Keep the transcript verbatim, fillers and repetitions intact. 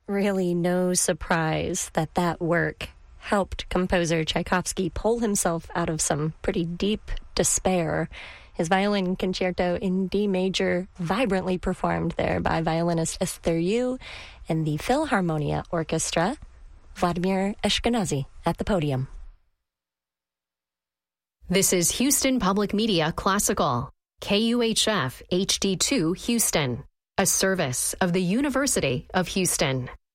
Really no surprise that that work helped composer Tchaikovsky pull himself out of some pretty deep despair. His violin concerto in D major, vibrantly performed there by violinist Esther Yu and the Philharmonia Orchestra, Vladimir Ashkenazy at the podium. This is Houston Public Media Classical, K U H F H D two Houston, a service of the University of Houston.